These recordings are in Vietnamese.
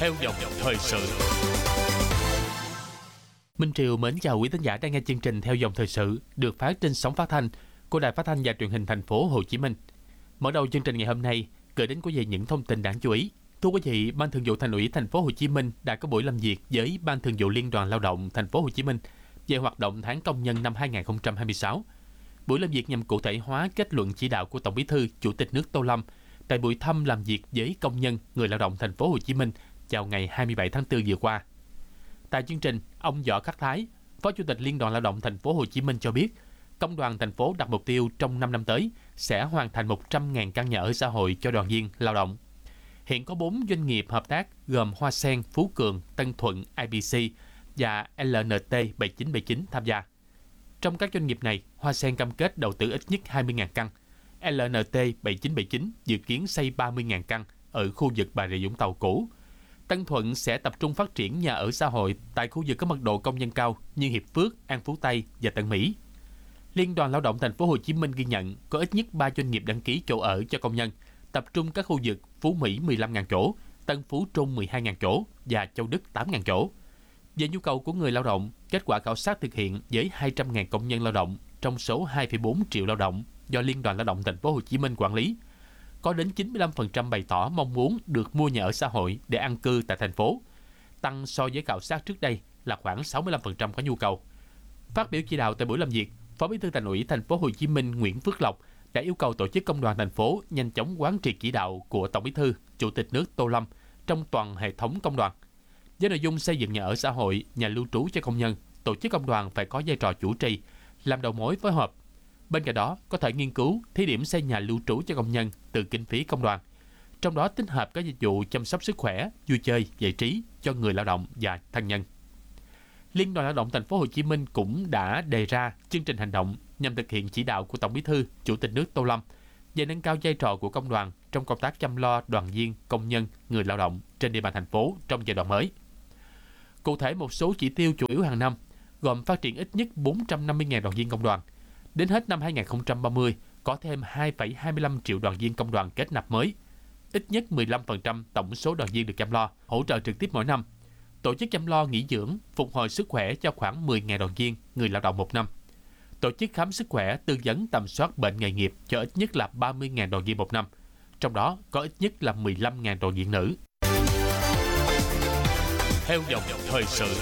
Theo dòng thời sự. Minh Triều mến chào quý thính giả đang nghe chương trình Theo dòng thời sự được phát trên sóng phát thanh của Đài Phát thanh và Truyền hình Thành phố Hồ Chí Minh. Mở đầu chương trình ngày hôm nay, gửi đến quý vị những thông tin đáng chú ý. Thưa quý vị, Ban Thường vụ Thành ủy Thành phố Hồ Chí Minh đã có buổi làm việc với Ban Thường vụ Liên đoàn Lao động Thành phố Hồ Chí Minh về hoạt động tháng công nhân năm 2026. Buổi làm việc nhằm cụ thể hóa kết luận chỉ đạo của Tổng Bí thư, Chủ tịch nước Tô Lâm tại buổi thăm làm việc với công nhân, người lao động Thành phố Hồ Chí Minh vào ngày 27 tháng 4 vừa qua. Tại chương trình, ông Võ Khắc Thái, Phó Chủ tịch Liên đoàn Lao động Thành phố Hồ Chí Minh cho biết, Công đoàn thành phố đặt mục tiêu trong 5 năm tới sẽ hoàn thành 100.000 căn nhà ở xã hội cho đoàn viên lao động. Hiện có 4 doanh nghiệp hợp tác gồm Hoa Sen, Phú Cường, Tân Thuận, IBC và LNT 7979 tham gia. Trong các doanh nghiệp này, Hoa Sen cam kết đầu tư ít nhất 20.000 căn. LNT 7979 dự kiến xây 30.000 căn ở khu vực Bà Rịa Vũng Tàu cũ. Tân Thuận sẽ tập trung phát triển nhà ở xã hội tại khu vực có mật độ công nhân cao như Hiệp Phước, An Phú Tây và Tân Mỹ. Liên đoàn Lao động Thành phố Hồ Chí Minh ghi nhận có ít nhất 3 doanh nghiệp đăng ký chỗ ở cho công nhân, tập trung các khu vực Phú Mỹ 15.000 chỗ, Tân Phú Trung 12.000 chỗ và Châu Đức 8.000 chỗ. Về nhu cầu của người lao động, kết quả khảo sát thực hiện với 200.000 công nhân lao động trong số 2,4 triệu lao động do Liên đoàn Lao động Thành phố Hồ Chí Minh quản lý. Có đến 95% bày tỏ mong muốn được mua nhà ở xã hội để an cư tại thành phố, tăng so với khảo sát trước đây là khoảng 65% có nhu cầu. Phát biểu chỉ đạo tại buổi làm việc, Phó Bí thư Thành ủy Thành phố Hồ Chí Minh Nguyễn Phước Lộc đã yêu cầu tổ chức công đoàn thành phố nhanh chóng quán triệt chỉ đạo của Tổng Bí thư, Chủ tịch nước Tô Lâm trong toàn hệ thống công đoàn. Với nội dung xây dựng nhà ở xã hội, nhà lưu trú cho công nhân, tổ chức công đoàn phải có vai trò chủ trì, làm đầu mối phối hợp. Bên cạnh đó, có thể nghiên cứu thí điểm xây nhà lưu trú cho công nhân từ kinh phí công đoàn, trong đó tích hợp các dịch vụ chăm sóc sức khỏe, vui chơi, giải trí cho người lao động và thân nhân. Liên đoàn Lao động Thành phố Hồ Chí Minh cũng đã đề ra chương trình hành động nhằm thực hiện chỉ đạo của Tổng Bí thư, Chủ tịch nước Tô Lâm về nâng cao vai trò của công đoàn trong công tác chăm lo đoàn viên, công nhân, người lao động trên địa bàn thành phố trong giai đoạn mới. Cụ thể, một số chỉ tiêu chủ yếu hàng năm gồm phát triển ít nhất 450.000 đoàn viên công đoàn. Đến hết năm 2030, có thêm 2,25 triệu đoàn viên công đoàn kết nạp mới. Ít nhất 15% tổng số đoàn viên được chăm lo, hỗ trợ trực tiếp mỗi năm. Tổ chức chăm lo nghỉ dưỡng, phục hồi sức khỏe cho khoảng 10.000 đoàn viên, người lao động một năm. Tổ chức khám sức khỏe, tư vấn tầm soát bệnh nghề nghiệp cho ít nhất là 30.000 đoàn viên một năm. Trong đó có ít nhất là 15.000 đoàn viên nữ. Theo dòng thời sự.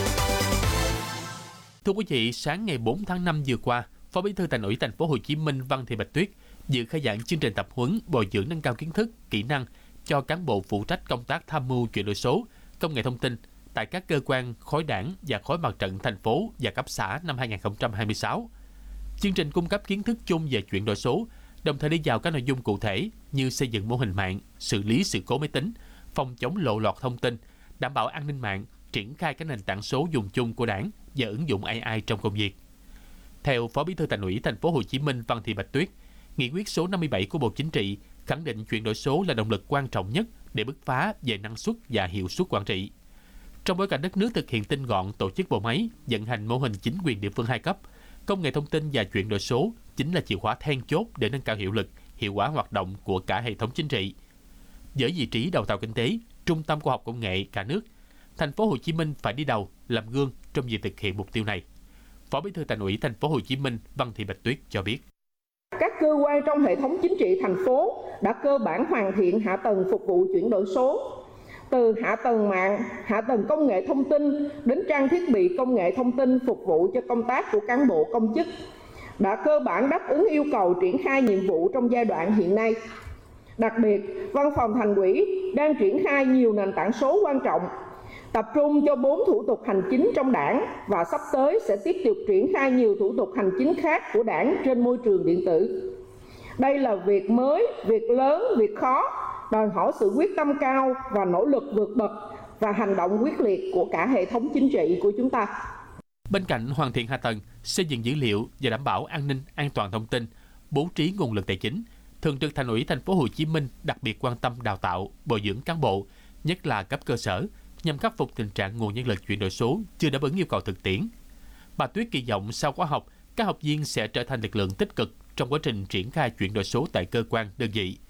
Thưa quý vị, sáng ngày 4 tháng 5 vừa qua, Phó Bí thư Thành ủy Thành phố Hồ Chí Minh Văn Thị Bạch Tuyết dự khai giảng chương trình tập huấn bồi dưỡng nâng cao kiến thức, kỹ năng cho cán bộ phụ trách công tác tham mưu chuyển đổi số, công nghệ thông tin tại các cơ quan, khối đảng và khối mặt trận thành phố và cấp xã năm 2026. Chương trình cung cấp kiến thức chung về chuyển đổi số, đồng thời đi vào các nội dung cụ thể như xây dựng mô hình mạng, xử lý sự cố máy tính, phòng chống lộ lọt thông tin, đảm bảo an ninh mạng, triển khai các nền tảng số dùng chung của Đảng và ứng dụng AI trong công việc. Theo Phó Bí thư Thành ủy Thành phố Hồ Chí Minh Văn Thị Bạch Tuyết, Nghị quyết số 57 của Bộ Chính trị khẳng định chuyển đổi số là động lực quan trọng nhất để bứt phá về năng suất và hiệu suất quản trị. Trong bối cảnh đất nước thực hiện tinh gọn tổ chức bộ máy, vận hành mô hình chính quyền địa phương 2 cấp, công nghệ thông tin và chuyển đổi số chính là chìa khóa then chốt để nâng cao hiệu lực, hiệu quả hoạt động của cả hệ thống chính trị. Với vị trí đầu tàu kinh tế, trung tâm khoa học công nghệ cả nước, Thành phố Hồ Chí Minh phải đi đầu, làm gương trong việc thực hiện mục tiêu này. Phó Bí thư Thành ủy Thành phố Hồ Chí Minh Văn Thị Bạch Tuyết cho biết. Các cơ quan trong hệ thống chính trị thành phố đã cơ bản hoàn thiện hạ tầng phục vụ chuyển đổi số, từ hạ tầng mạng, hạ tầng công nghệ thông tin đến trang thiết bị công nghệ thông tin phục vụ cho công tác của cán bộ công chức, đã cơ bản đáp ứng yêu cầu triển khai nhiệm vụ trong giai đoạn hiện nay. Đặc biệt, Văn phòng Thành ủy đang triển khai nhiều nền tảng số quan trọng, tập trung cho 4 thủ tục hành chính trong Đảng và sắp tới sẽ tiếp tục triển khai nhiều thủ tục hành chính khác của Đảng trên môi trường điện tử. Đây là việc mới, việc lớn, việc khó, đòi hỏi sự quyết tâm cao và nỗ lực vượt bậc và hành động quyết liệt của cả hệ thống chính trị của chúng ta. Bên cạnh hoàn thiện hạ tầng, xây dựng dữ liệu và đảm bảo an ninh, an toàn thông tin, bố trí nguồn lực tài chính, Thường trực Thành ủy Thành phố Hồ Chí Minh đặc biệt quan tâm đào tạo, bồi dưỡng cán bộ, nhất là cấp cơ sở, nhằm khắc phục tình trạng nguồn nhân lực chuyển đổi số chưa đáp ứng yêu cầu thực tiễn. Bà Tuyết kỳ vọng sau khóa học, các học viên sẽ trở thành lực lượng tích cực trong quá trình triển khai chuyển đổi số tại cơ quan, đơn vị.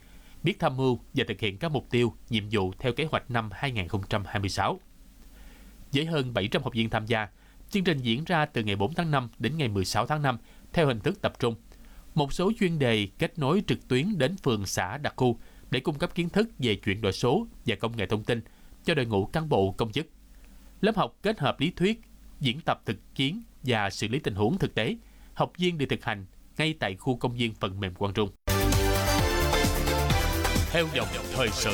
biết tham mưu và thực hiện các mục tiêu, nhiệm vụ theo kế hoạch năm 2026. Với hơn 700 học viên tham gia, chương trình diễn ra từ ngày 4 tháng 5 đến ngày 16 tháng 5 theo hình thức tập trung. Một số chuyên đề kết nối trực tuyến đến phường, xã, đặc khu để cung cấp kiến thức về chuyển đổi số và công nghệ thông tin cho đội ngũ cán bộ công chức. Lớp học kết hợp lý thuyết, diễn tập thực chiến và xử lý tình huống thực tế. Học viên được thực hành ngay tại khu công viên phần mềm Quang Trung. Theo dòng thời sự.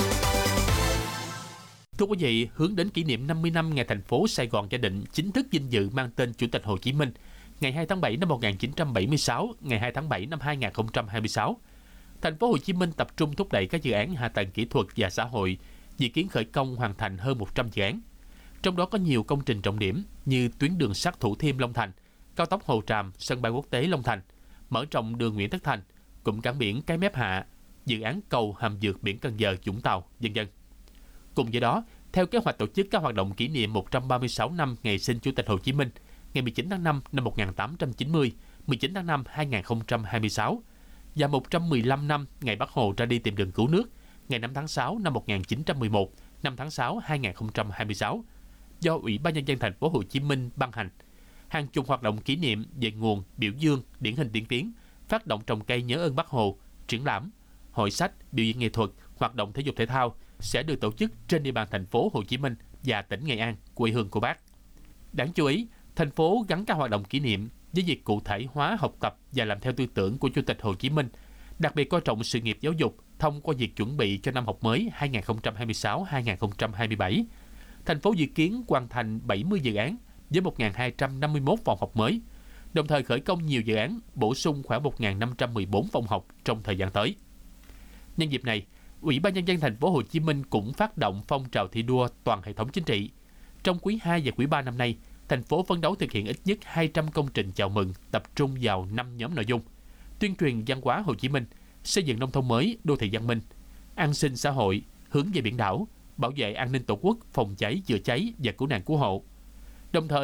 Thưa quý vị, hướng đến kỷ niệm 50 năm ngày thành phố Sài Gòn gia định chính thức vinh dự mang tên Chủ tịch Hồ Chí Minh, ngày 2 tháng 7 năm 1976, ngày 2 tháng 7 năm 2026, thành phố Hồ Chí Minh tập trung thúc đẩy các dự án hạ tầng kỹ thuật và xã hội, dự kiến khởi công hoàn thành hơn 100 dự án. Trong đó có nhiều công trình trọng điểm như tuyến đường sắt Thủ Thiêm - Long Thành, cao tốc Hồ Tràm - sân bay quốc tế Long Thành, mở rộng đường Nguyễn Tất Thành, cụm cảng biển Cái Mép Hạ, dự án cầu hàm vượt biển Cần Giờ - Vũng Tàu, v.v. Cùng với đó, theo kế hoạch tổ chức các hoạt động kỷ niệm 136 năm ngày sinh Chủ tịch Hồ Chí Minh, ngày 19 tháng 5 năm 1890, 19 tháng 5 2026 và 115 năm ngày Bác Hồ ra đi tìm đường cứu nước, ngày 5 tháng 6 năm 1911, 5 tháng 6 2026 do Ủy ban Nhân dân thành phố Hồ Chí Minh ban hành. Hàng chục hoạt động kỷ niệm về nguồn, biểu dương, điển hình tiên tiến, phát động trồng cây nhớ ơn Bác Hồ, triển lãm, hội sách, biểu diễn nghệ thuật, hoạt động thể dục thể thao sẽ được tổ chức trên địa bàn thành phố Hồ Chí Minh và tỉnh Nghệ An, quê hương của Bác. Đáng chú ý, thành phố gắn các hoạt động kỷ niệm với việc cụ thể hóa học tập và làm theo tư tưởng của Chủ tịch Hồ Chí Minh, đặc biệt coi trọng sự nghiệp giáo dục thông qua việc chuẩn bị cho năm học mới 2026-2027. Thành phố dự kiến hoàn thành 70 dự án với 1.251 phòng học mới, đồng thời khởi công nhiều dự án bổ sung khoảng 1.514 phòng học trong thời gian tới. Nhân dịp này, Ủy ban Nhân dân thành phố Hồ Chí Minh cũng phát động phong trào thi đua toàn hệ thống chính trị. Trong quý 2 và quý 3 năm nay, thành phố phấn đấu thực hiện ít nhất 200 công trình chào mừng tập trung vào 5 nhóm nội dung: tuyên truyền văn hóa Hồ Chí Minh, xây dựng nông thôn mới, đô thị văn minh, an sinh xã hội, hướng về biển đảo, bảo vệ an ninh tổ quốc, phòng cháy, chữa cháy và cứu nạn cứu hộ. Đồng thời